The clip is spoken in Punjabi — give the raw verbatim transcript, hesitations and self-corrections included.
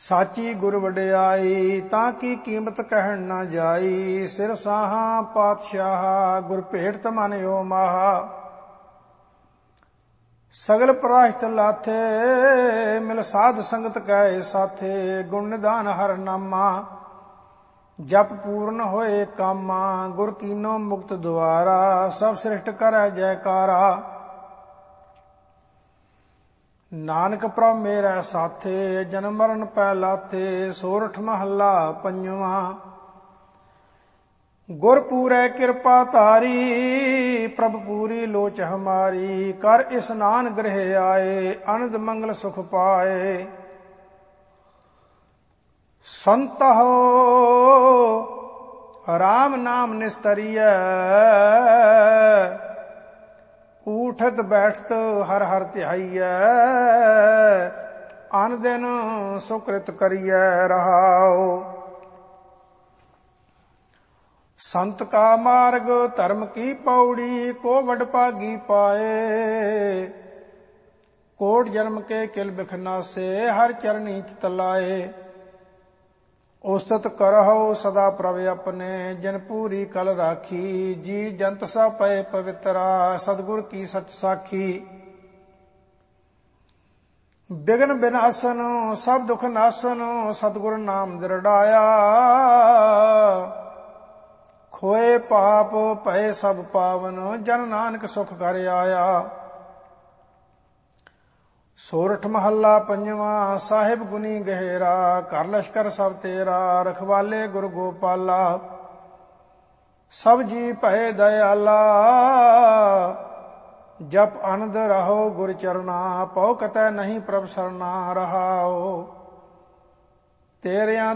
ਸਾਚੀ ਗੁਰ ਵਡਿਆਈ, ਤਾਂ ਕੀ ਕੀਮਤ ਕਹਿਣ ਨਾ ਜਾਈ। ਸਿਰ ਸਾਹਾਂ ਪਾਤਸ਼ਾਹ, ਗੁਰ ਭੇਟ ਮਨ ਓ ਮਾਹਾ। ਸਗਲ ਪ੍ਰਾਸ਼ਤ ਲਾਥੇ, ਮਿਲ ਸਾਧ ਸੰਗਤ ਕੈ ਸਾਥੇ। ਗੁਣ ਨਿਧਾਨ ਹਰ ਨਾਮਾ, ਜਪ ਪੂਰਨ ਹੋਏ ਕਾਮਾ। ਗੁਰ ਕੀਨੋ ਮੁਕਤ ਦੁਆਰਾ, ਸਭ ਸ੍ਰਿਸ਼ਟ ਕਰੈ ਜੈਕਾਰਾ। ਨਾਨਕ ਪ੍ਰਭ ਮੇਰਾ ਸਾਥੇ, ਜਨਮ ਮਰਨ ਪੈ ਲਾਥੇ। ਸੋਰਠ ਮਹੱਲਾ ਪੰਜਵਾਂ। ਗੁਰ ਪੂਰੈ ਕਿਰਪਾ ਧਾਰੀ, ਪ੍ਰਭ ਪੂਰੀ ਲੋਚ ਹਮਾਰੀ। ਕਰ ਇਸਨਾਨ ਗ੍ਰਹਿ ਆਏ, ਅਨੰਦ ਮੰਗਲ ਸੁਖ ਪਾਏ। ਸੰਤਹੁ ਰਾਮ ਨਾਮ ਨਿਸਤਰੀਐ, ਊਠਤ ਬੈਠਤ ਹਰ ਹਰ ਧਿਆਈਐ। ਅਨ ਦਿਨ ਸੁਕ੍ਰਿਤ ਕਰੀਐ ਰਹਾਉ। ਸੰਤ ਕਾ ਮਾਰਗ ਧਰਮ ਕੀ ਪੌੜੀ, ਕੋ ਵਡ ਭਾਗੀ ਪਾਏ। ਕੋਟ ਜਨਮ ਕੇ ਕਿਲ ਬਿਖ ਨਾਸੇ, ਹਰ ਚਰਨੀ ਚਿਤ ਲਾਏ। ਉਸਤਤ ਕਰਹੁ ਸਦਾ ਪ੍ਰਭ ਆਪਣੇ, ਜਿਨ ਪੂਰੀ ਕਲ ਰਾਖੀ। ਜੀ ਜੰਤ ਸਭ ਪਏ ਪਵਿੱਤਰਾ, ਸਤਿਗੁਰ ਕੀ ਸਚ ਸਾਖੀ। ਬਿਗਨ ਬਿਨਾਸਨ ਸਭ ਦੁਖ ਨਾਸਨ, ਸਤਿਗੁਰ ਨਾਮ ਦ੍ਰਿੜਾਇਆ। ਖੋਏ ਪਾਪ ਭਏ ਸਭ ਪਾਵਨ, ਜਨ ਨਾਨਕ ਸੁਖ ਕਰ ਆਇਆ। ਸੋਰਠ ਮਹੱਲਾ ਪੰਜਵਾਂ। ਸਾਹਿਬ ਗੁਨੀ ਗਹਿਰਾ, ਘਰ ਲਸ਼ਕਰ ਸਭ ਤੇਰਾ। ਰਖਵਾਲੇ ਗੁਰ ਗੋਪਾਲਾ, ਸਭ ਜੀ ਭਏ ਦਇਆਲਾ। ਜਪ ਅਨੰਦ ਰਹੋ ਗੁਰ ਚਰਨਾ, ਪਉ ਕਤੈ ਨਹੀਂ ਪ੍ਰਭ ਸਰਨਾ ਰਹਾਉ। ਤੇਰਿਆਂ